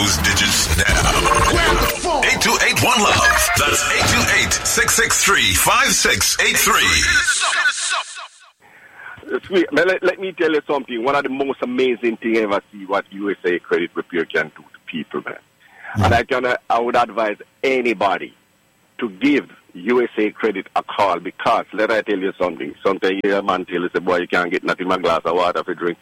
those digits now. 828-1-LOVE. That's 828-663-5683. Let me tell you something. One of the most amazing things I ever see what USA Credit Repair can do to people, man. And I would advise anybody to give USA Credit a call, because let I tell you something. Sometimes you hear a man tell you, say, boy, you can't get nothing but a glass of water for drink.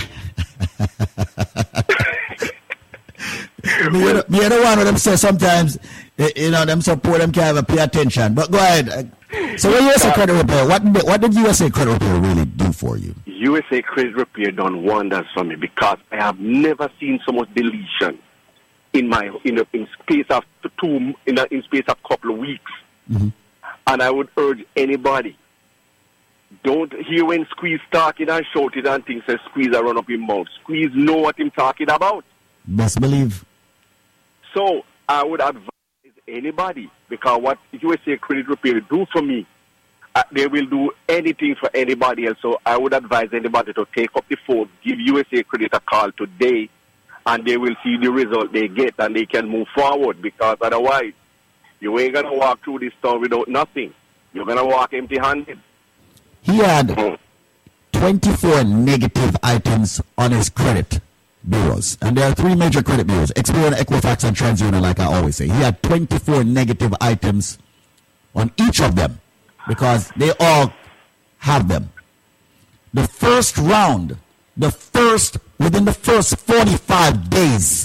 Me the one with them say sometimes, them support them can't even pay attention. But go ahead. So when USA Credit Repair, what did USA Credit Repair really do for you? USA Credit Repair done wonders for me, because I have never seen so much deletion in space of space of couple of weeks. Mm-hmm. And I would urge anybody, don't hear when Squeeze talking and shouting and things, say Squeeze a run up his mouth. Squeeze know what him talking about. Best believe. So I would advise anybody, because what USA Credit Repair do for me, they will do anything for anybody else. So I would advise anybody to take up the phone, give USA Credit a call today, and they will see the result they get, and they can move forward, because otherwise you ain't going to walk through this town without nothing. You're going to walk empty-handed. He had 24 negative items on his credit bureaus. And there are three major credit bureaus, Experian, Equifax, and TransUnion, like I always say. He had 24 negative items on each of them, because they all have them. The first round, within the first 45 days,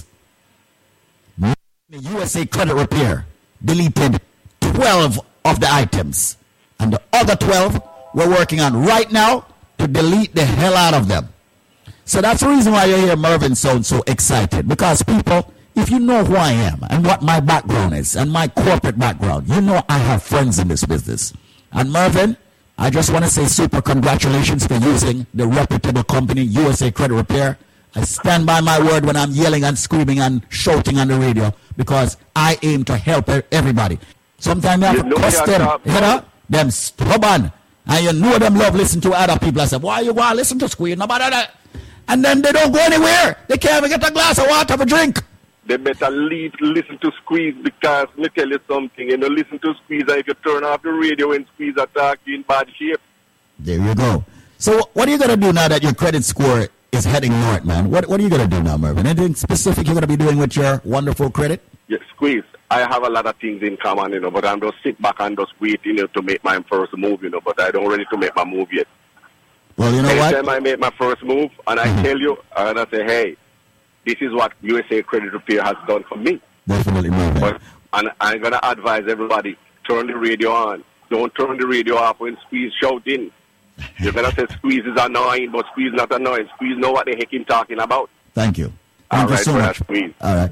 the USA Credit Repair deleted 12 of the items. And the other 12 we're working on right now to delete the hell out of them. So that's the reason why you hear Mervin sound so excited. Because people, if you know who I am and what my background is and my corporate background, you know I have friends in this business. And Mervin, I just want to say super congratulations for using the reputable company, USA Credit Repair. I stand by my word when I'm yelling and screaming and shouting on the radio, because I aim to help everybody. Sometimes I have to cuss them, them stubborn. And you know them love listen to other people. I say, why you want to listen to Squeeze? Nobody that. And then they don't go anywhere. They can't even get a glass of water for drink. They better listen to Squeeze, because let me tell you something. Listen to Squeeze, and if you turn off the radio when Squeeze attack, you in bad shape. There you go. So what are you going to do now that your credit score is heading north, man? What are you going to do now, Mervin? Anything specific you're going to be doing with your wonderful credit? Yeah, Squeeze, I have a lot of things in common, but I'm just sit back and just wait, to make my first move, but I don't ready to make my move yet. Well, you know what? Every time I make my first move, and I tell you, and I say, hey, this is what USA Credit Repair has done for me. Definitely, Mervin. And I'm going to advise everybody, turn the radio on. Don't turn the radio off when Squeeze shouting. You're going to say Squeeze is annoying, but Squeeze not annoying. Squeeze know what the heck he's talking about. Thank you. Thank you so much. Squeeze. All right.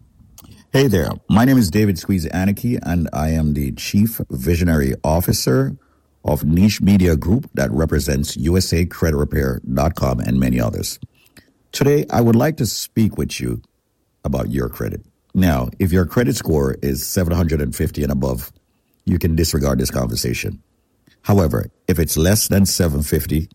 Hey there. My name is David Squeeze Anarchy, and I am the Chief Visionary Officer of Niche Media Group that represents USACreditRepair.com and many others. Today, I would like to speak with you about your credit. Now, if your credit score is 750 and above, you can disregard this conversation. However, if it's less than 750,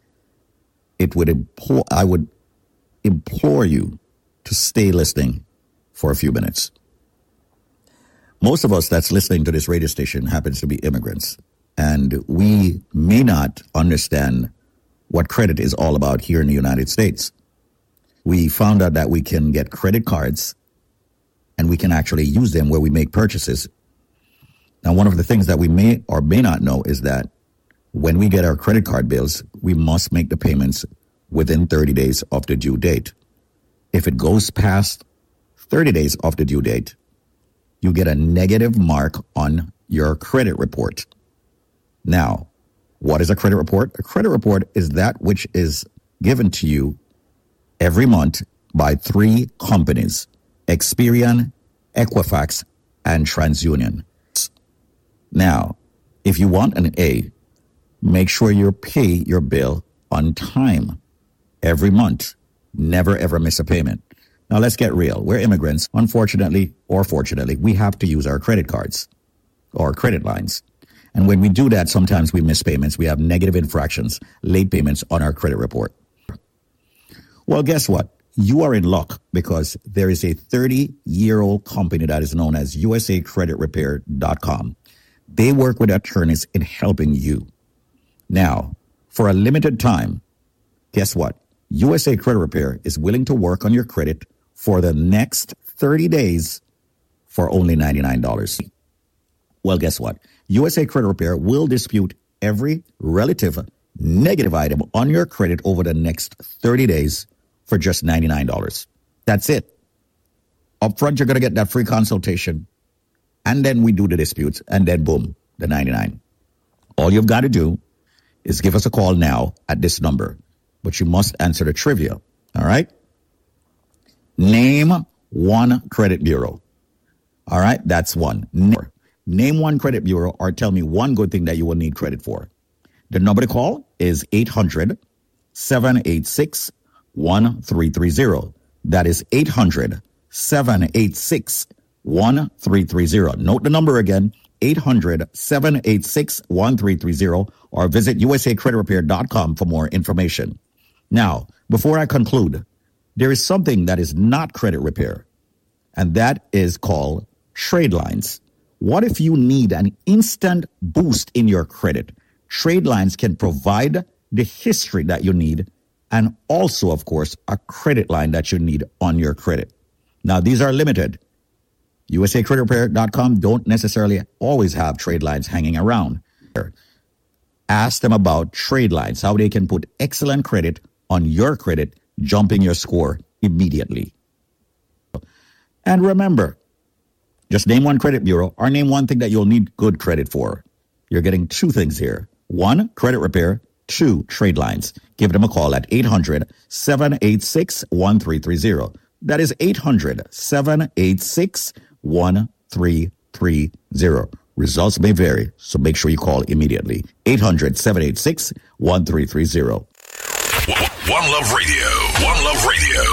I would implore you to stay listening for a few minutes. Most of us that's listening to this radio station happens to be immigrants, and we may not understand what credit is all about here in the United States. We found out that we can get credit cards and we can actually use them where we make purchases. Now, one of the things that we may or may not know is that when we get our credit card bills, we must make the payments within 30 days of the due date. If it goes past 30 days of the due date, you get a negative mark on your credit report. Now, what is a credit report? A credit report is that which is given to you every month by three companies, Experian, Equifax, and TransUnion. Now, if you want an A, make sure you pay your bill on time every month. Never, ever miss a payment. Now, let's get real. We're immigrants. Unfortunately or fortunately, we have to use our credit cards or credit lines. And when we do that, sometimes we miss payments. We have negative infractions, late payments on our credit report. Well, guess what? you are in luck because there is a 30-year-old company that is known as USACreditRepair.com. They work with attorneys in helping you. Now, for a limited time, guess what? USA Credit Repair is willing to work on your credit for the next 30 days for only $99. Well, guess what? USA Credit Repair will dispute every relative negative item on your credit over the next 30 days for just $99. That's it. Up front, you're going to get that free consultation, and then we do the disputes, and then boom, the $99. All you've got to do is give us a call now at this number, but you must answer the trivia, all right? Name one credit bureau. All right, that's one. Name one credit bureau or tell me one good thing that you will need credit for. The number to call is 800-786-1330. That is 800-786-1330. Note the number again, 800-786-1330, or visit usacreditrepair.com for more information. Now, before I conclude, there is something that is not credit repair, and that is called trade lines. What if you need an instant boost in your credit? Trade lines can provide the history that you need and also, of course, a credit line that you need on your credit. Now, these are limited. USACreditRepair.com don't necessarily always have trade lines hanging around. Ask them about trade lines, how they can put excellent credit on your credit, jumping your score immediately. And remember, just name one credit bureau or name one thing that you'll need good credit for. You're getting two things here. One, credit repair. Two, trade lines. Give them a call at 800-786-1330. That is 800-786-1330. Results may vary, so make sure you call immediately. 800-786-1330. One Love Radio. One Love Radio.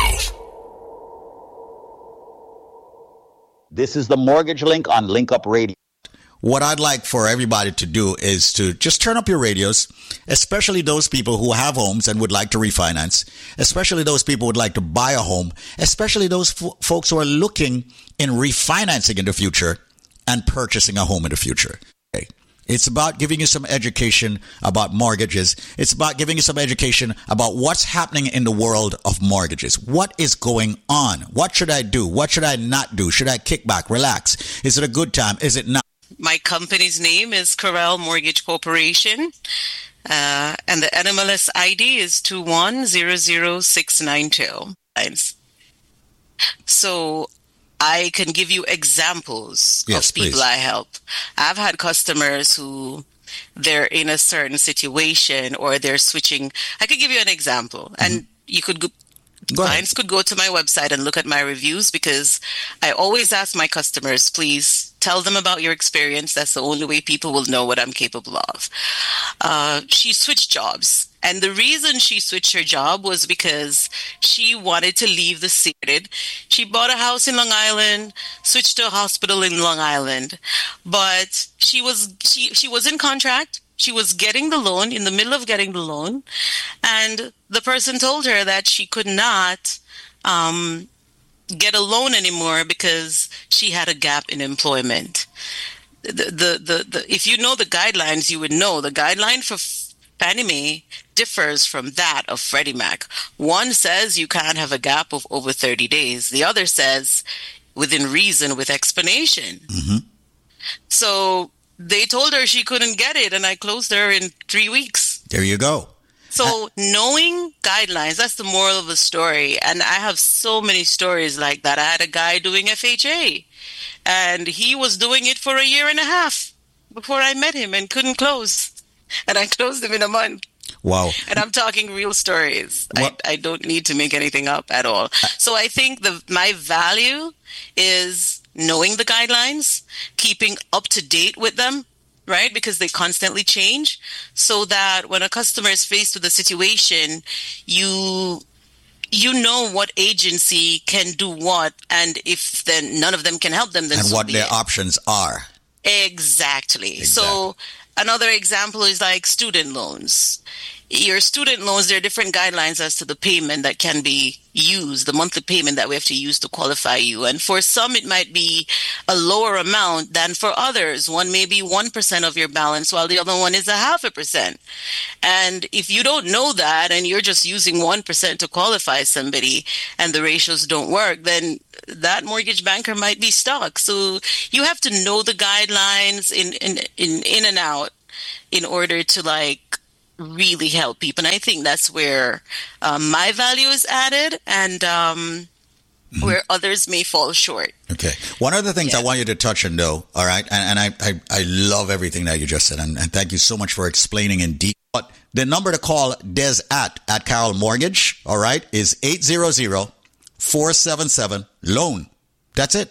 This is the Mortgage Link on Link Up Radio. What I'd like for everybody to do is to just turn up your radios, especially those people who have homes and would like to refinance, especially those people who would like to buy a home, especially those folks who are looking in refinancing in the future and purchasing a home in the future. Okay. It's about giving you some education about mortgages. It's about giving you some education about what's happening in the world of mortgages. What is going on? What should I do? What should I not do? Should I kick back, relax? Is it a good time? Is it not? My company's name is Corel Mortgage Corporation, and the NMLS ID is 2100692. So I can give you examples of people please. I help. I've had customers who they're in a certain situation or they're switching. I could give you an example, and you could clients could go to my website and look at my reviews, because I always ask my customers, please tell them about your experience. That's the only way people will know what I'm capable of. She switched jobs. And the reason she switched her job was because she wanted to leave the city. She bought a house in Long Island, switched to a hospital in Long Island. But she was in contract. She was getting the loan, in the middle of getting the loan. And the person told her that she could not get a loan anymore because she had a gap in employment. If you know the guidelines, you would know the guideline for Fannie Mae differs from that of Freddie Mac. One says you can't have a gap of over 30 days. The other says within reason with explanation. Mm-hmm. So they told her she couldn't get it, and I closed her in 3 weeks. There you go. So knowing guidelines, that's the moral of the story. And I have so many stories like that. I had a guy doing FHA, and he was doing it for 1.5 years before I met him and couldn't close. And I closed him in a month. Wow. And I'm talking real stories. I don't need to make anything up at all. So I think my value is knowing the guidelines, keeping up to date with them, right? Because they constantly change, so that when a customer is faced with a situation, you know what agency can do what, and if then none of them can help them, then and what their options are. Exactly. So another example is like student loans. your student loans, there are different guidelines as to the payment that can be used, the monthly payment that we have to use to qualify you. And for some, it might be a lower amount than for others. One may be 1% of your balance, while the other one is 0.5%. And if you don't know that, and you're just using 1% to qualify somebody, and the ratios don't work, then that mortgage banker might be stuck. So you have to know the guidelines in and out in order to really help people. And I think that's where my value is added, and where others may fall short. Okay. One of the things I want you to touch on, though, all right, and I love everything that you just said, and thank you so much for explaining in detail. But the number to call Des at Carroll Mortgage, all right, is 800-477-LOAN. That's it.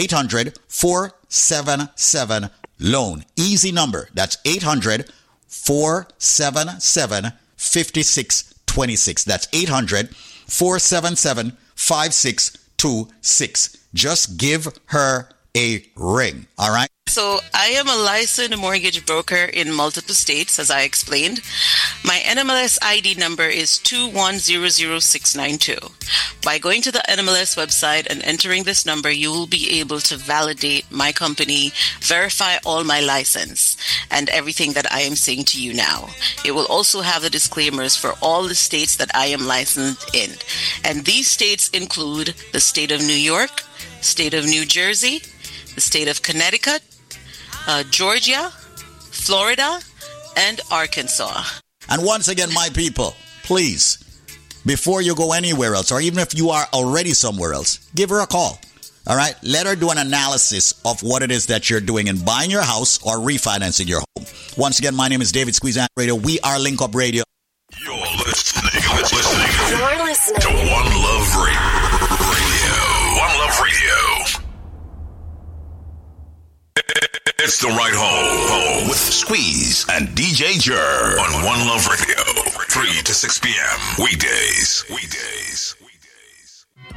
800-477-LOAN. Easy number. That's 800-477-5626. That's 800-477-5626. Just give her a ring, all right? So I am a licensed mortgage broker in multiple states, as I explained. My NMLS ID number is 2100692. By going to the NMLS website and entering this number, you will be able to validate my company, verify all my license, and everything that I am saying to you now. It will also have the disclaimers for all the states that I am licensed in. And these states include the state of New York, state of New Jersey, the state of Connecticut, Georgia, Florida, and Arkansas. And once again, my people, please, before you go anywhere else, or even if you are already somewhere else, give her a call. All right? Let her do an analysis of what it is that you're doing in buying your house or refinancing your home. Once again, my name is David Squeeze Radio. We are Link Up Radio. You're listening to One Love Radio. One Love Radio. It's the Right Home with Squeeze and DJ Jer on One Love Radio, 3 to 6 p.m. Weekdays.